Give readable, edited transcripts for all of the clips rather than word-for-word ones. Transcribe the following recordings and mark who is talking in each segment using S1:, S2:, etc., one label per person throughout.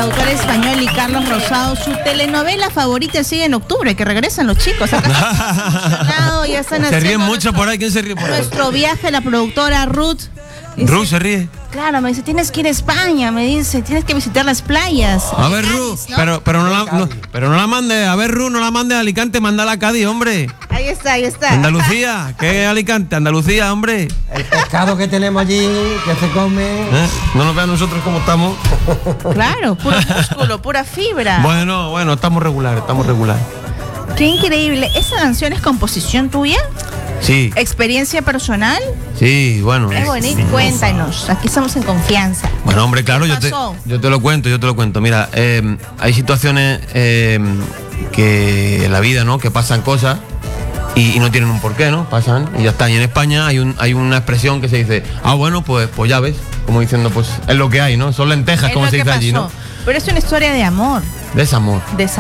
S1: autor español y Carlos Rosado. Su telenovela favorita sigue en octubre, que regresan los chicos. Acá ya están
S2: se ríen mucho
S1: nuestro,
S2: por ahí. ¿Quién se ríe por ahí?
S1: Nuestro viaje, la productora Ruth. Dice,
S2: Ruth se ríe.
S1: Claro, me dice, tienes que ir a España, me dice, tienes que visitar las playas.
S2: A ver, Ruth, ¿no? Pero no la mande, a ver, Ruth, no la mande a Alicante, mándala a Cádiz, hombre.
S1: Ahí está.
S2: Andalucía, ¿qué es Alicante? Andalucía, hombre.
S3: El pescado que tenemos allí, que se come.
S2: No nos vean nosotros como estamos.
S1: Claro, puro músculo, pura fibra.
S2: Bueno, estamos regular.
S1: Qué increíble. ¿Esa canción es composición tuya?
S2: Sí.
S1: ¿Experiencia personal?
S2: Sí, bueno.
S1: Es bonito, cuéntanos. Aquí estamos en confianza.
S2: Bueno, hombre, claro, yo te lo cuento. Mira, hay situaciones que en la vida, ¿no? Que pasan cosas y no tienen un porqué, ¿no? Pasan y ya está. Y en España hay una expresión que se dice, bueno, pues ya ves, como diciendo, pues es lo que hay, ¿no? Son lentejas, como se dice allí, ¿no?
S1: Pero es una historia de amor.
S2: Desamor.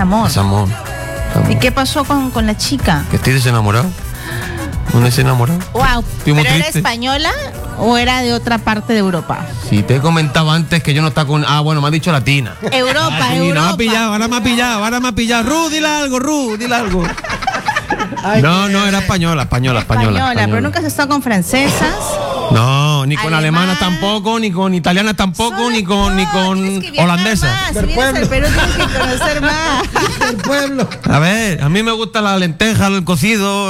S1: ¿Y qué pasó con la chica?
S2: Que estoy desenamorado. ¿Un desenamorado?
S1: Wow. ¿Pero
S2: triste.
S1: era española o era de otra parte de Europa?
S2: Sí, te he comentado antes que yo no estaba con... bueno, me ha dicho latina.
S1: Europa.
S2: Ahora me ha pillado. Ruth, dile algo. No, era española.
S1: Pero nunca has estado con francesas.
S2: No, ni con alemanas tampoco, ni con italianas tampoco, ni con holandesas.
S1: Si vienes al Perú tienes que conocer más.
S3: Del pueblo.
S2: A ver, a mí me gusta la lenteja, el cocido.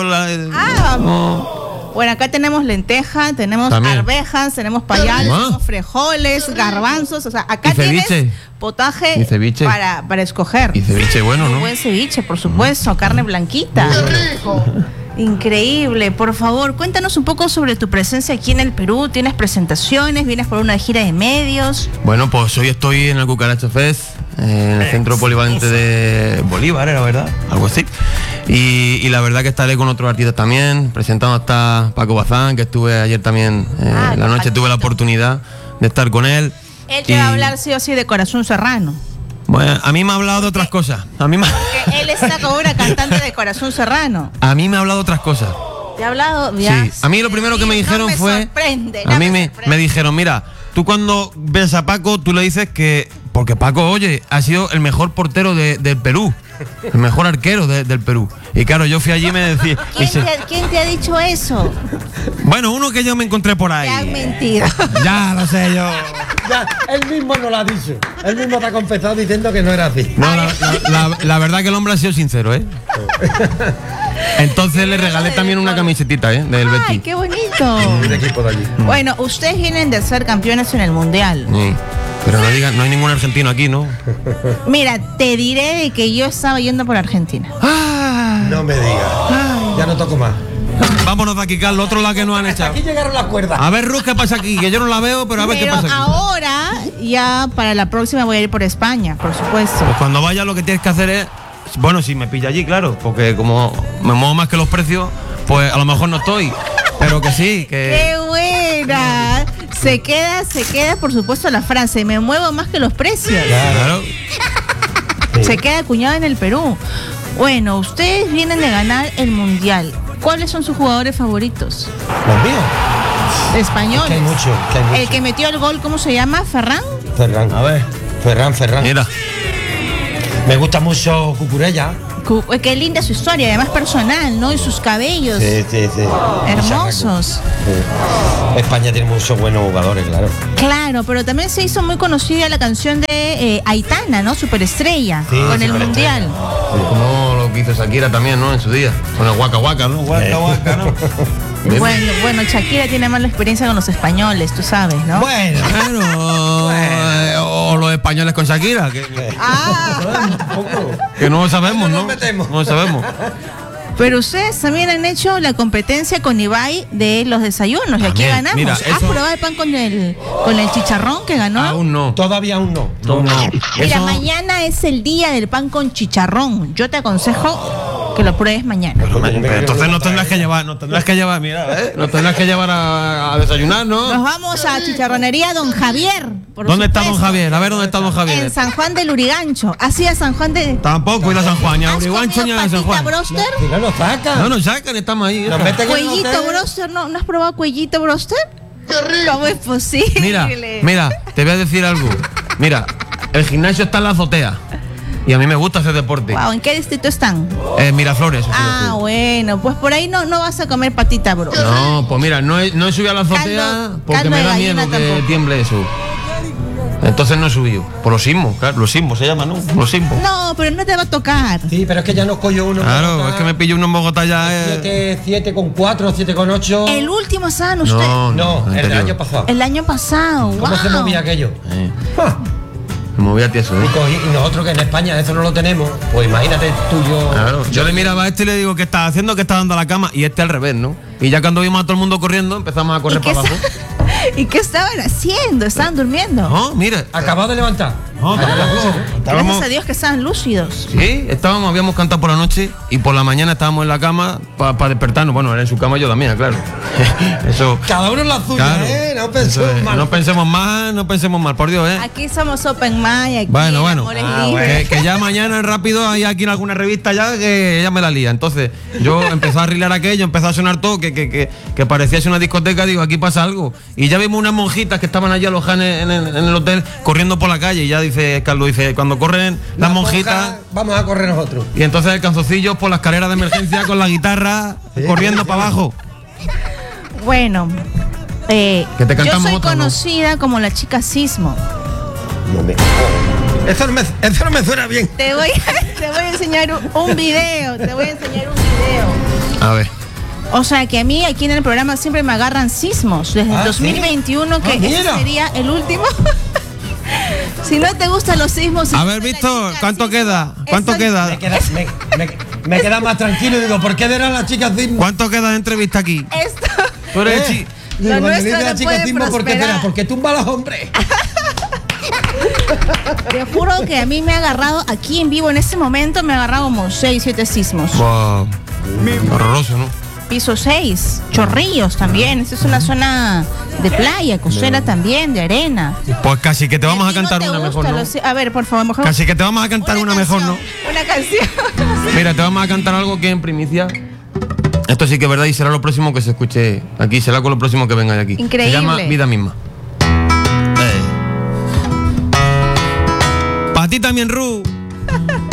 S1: Bueno, acá tenemos lenteja, tenemos
S2: también
S1: arvejas, tenemos payales, tenemos frijoles, garbanzos. O sea, acá tienes potaje para escoger.
S2: Y ceviche bueno, ¿no?
S1: Buen ceviche, por supuesto, carne blanquita. ¡Qué rico! Increíble. Por favor, cuéntanos un poco sobre tu presencia aquí en el Perú. ¿Tienes presentaciones? ¿Vienes por una gira de medios?
S2: Bueno, pues hoy estoy en el Cucaracha Fest, en el Centro Polivalente de Bolívar, era verdad, algo así. Y la verdad que estaré con otros artistas también, presentando hasta Paco Bazán, que estuve ayer también, la noche tuve la oportunidad de estar con él.
S1: Él te va a hablar sí o sí de Corazón Serrano.
S2: Bueno, a mí me ha hablado de otras cosas.
S1: Porque él está como una cantante de Corazón Serrano.
S2: A mí me ha hablado de otras cosas.
S1: ¿Te ha hablado?
S2: Sí. A mí lo primero que me dijeron fue... A mí me dijeron, mira, tú cuando ves a Paco, tú le dices que... Porque Paco, oye, ha sido el mejor portero del Perú. El mejor arquero del Perú. Y claro, yo fui allí y me decía...
S1: ¿Quién te ha dicho eso?
S2: Bueno, uno que yo me encontré por ahí.
S1: Te han mentido.
S2: Ya lo sé yo.
S3: Ya, él mismo no lo ha dicho. Él mismo te ha confesado diciendo que no era así.
S2: No, la verdad que el hombre ha sido sincero, ¿eh? Entonces le regalé también una camisetita, del Betis.
S1: ¡Ay, qué bonito!
S3: Un equipo de allí.
S1: Bueno, ustedes vienen de ser campeones en el Mundial.
S2: Sí. Pero no hay ningún argentino aquí, ¿no?
S1: Mira, te diré de que yo estaba yendo por Argentina.
S3: No me digas. Ya no toco más.
S2: Vámonos de aquí, Carlos, otro lado que nos han echado.
S3: Aquí llegaron las cuerdas.
S2: A ver, Ruth, ¿qué pasa aquí? Que yo no la veo, pero a ver qué pasa aquí.
S1: Ahora, ya para la próxima voy a ir por España, por supuesto.
S2: Pues cuando vaya lo que tienes que hacer es... Bueno, si me pilla allí, claro, porque como me muevo más que los precios, pues a lo mejor no estoy. Pero que sí, que...
S1: ¡Qué buena! Se queda, por supuesto, la frase, me muevo más que los precios.
S2: Claro.
S1: Se queda acuñada en el Perú. Bueno, ustedes vienen de ganar el Mundial. ¿Cuáles son sus jugadores favoritos?
S3: ¿Los míos?
S1: Españoles.
S3: Es que hay mucho.
S1: El que metió el gol, ¿cómo se llama? ¿Ferran?
S3: A ver. Ferran.
S2: Mira.
S3: Me gusta mucho Cucurella.
S1: Qué linda su historia, además personal, ¿no? Y sus cabellos.
S3: Sí.
S1: Hermosos.
S3: Sí. España tiene muchos buenos jugadores, claro.
S1: Claro, pero también se hizo muy conocida la canción de Aitana, ¿no? Superestrella, con el Mundial.
S2: Sí. Como lo que hizo Shakira también, ¿no? En su día. Con el Waka Waka, ¿no? Waka, ¿no?
S1: Bueno, Shakira tiene más la experiencia con los españoles, tú sabes, ¿no?
S2: Bueno. O los españoles con Shakira. Que no lo sabemos, ¿no? No lo sabemos.
S1: Pero ustedes también han hecho la competencia con Ibai de los desayunos, y aquí ganamos.
S2: Mira,
S1: ¿Has probado el pan con el chicharrón que ganó?
S2: Aún no.
S3: Todavía aún no.
S1: Mira, mañana es el día del pan con chicharrón. Yo te aconsejo que lo pruebes mañana.
S2: Pero entonces no tendrás que llevar, mira, no tendrás que llevar a desayunar, ¿no?
S1: Nos vamos a Chicharronería Don Javier.
S2: ¿Dónde está Don Javier? A ver, ¿dónde está Don Javier?
S1: En San Juan del Urigancho. Así es, San Juan de...
S2: Tampoco ir a San Juan, ni a Urigancho ni a San Juan.
S1: ¿Broster?
S3: No nos sacan.
S2: No nos sacan, estamos ahí.
S1: ¿Cuellito broster? ¿No has probado cuellito broster? ¡Qué rico! ¿Cómo es posible?
S2: Mira, te voy a decir algo. Mira, el gimnasio está en la azotea. Y a mí me gusta hacer deporte.
S1: Wow, ¿en qué distrito están?
S2: Miraflores.
S1: Bueno, pues por ahí no vas a comer patita, bro.
S2: No, pues mira, no he subido a la azotea porque me da miedo que tiemble eso. Entonces no he subido. Por los sismos, claro, los sismos se llaman, ¿no? Los sismos.
S1: No, pero no te va a tocar.
S3: Sí, pero es que ya nos cogió uno.
S2: Claro, es que me pilló uno en Bogotá ya.
S3: 7,4, 7,8.
S1: ¿El último estaban ustedes?
S3: No, el del año pasado.
S1: El año pasado, wow.
S3: ¿Cómo se movía aquello?
S2: Me movía tieso, ¿eh?
S3: Y nosotros que en España eso no lo tenemos, pues imagínate tú y yo.
S2: Claro, yo le miraba a este y le digo, ¿qué estás haciendo? ¿Qué estás dando a la cama? Y este al revés, ¿no? Y ya cuando vimos a todo el mundo corriendo, empezamos a correr para abajo.
S1: ¿Y qué estaban haciendo? ¿Estaban durmiendo?
S2: No, mira.
S3: Acabado de levantar.
S1: Gracias a Dios que estaban lúcidos.
S2: Sí, habíamos cantado por la noche y por la mañana estábamos en la cama para despertarnos. Bueno, era en su cama, yo la mía, claro. Eso.
S3: Cada uno en la suya,
S2: claro,
S3: No pensemos mal.
S2: No pensemos mal, por Dios,
S1: Aquí somos open mind, aquí
S2: bueno.
S1: que
S2: ya mañana rápido hay aquí en alguna revista ya que ella me la lía. Entonces, yo empecé a arreglar aquello, empezó a sonar todo, que parecía una discoteca, digo, aquí pasa algo. Y ya vimos unas monjitas que estaban allí alojadas en el hotel corriendo por la calle y ya dice Carlos, cuando corren las monjitas,
S3: vamos a correr nosotros.
S2: Y entonces el canzoncillo por la escalera de emergencia con la guitarra corriendo para abajo.
S1: Bueno,
S2: que te
S1: yo soy
S2: otra,
S1: conocida, ¿no?, como la chica sismo.
S3: Eso no me suena bien.
S1: Te voy a enseñar un video.
S2: A ver.
S1: O sea que a mí aquí en el programa siempre me agarran sismos. Desde el 2021, ¿sí? Que ese sería el último. Si no te gustan los sismos...
S2: A ver, Víctor, ¿cuánto queda? ¿Cuánto queda?
S3: Me queda más tranquilo. Digo, ¿por qué eran las chicas sismos?
S2: ¿Cuánto queda de entrevista aquí?
S1: Esto...
S2: Tú eres
S1: Lo nuestro no puede prosperar.
S3: ¿Por qué tumba a los hombres?
S1: Te juro que a mí me ha agarrado aquí en vivo en este momento, me ha agarrado como 6, 7 sismos.
S2: Wow. Horroroso, ¿no?
S1: Piso 6, Chorrillos también. Esta es una zona de playa, costera también, de arena.
S2: Pues casi que te vamos a cantar una mejor, ¿no?
S1: A ver, por favor, mejor.
S2: Casi que te vamos a cantar una mejor, ¿no?
S1: Una canción.
S2: Mira, te vamos a cantar algo que en primicia. Esto sí que es verdad y será lo próximo que se escuche aquí, será con lo próximo que venga de aquí.
S1: Increíble.
S2: Se llama Vida Misma. Para ti también, Ru.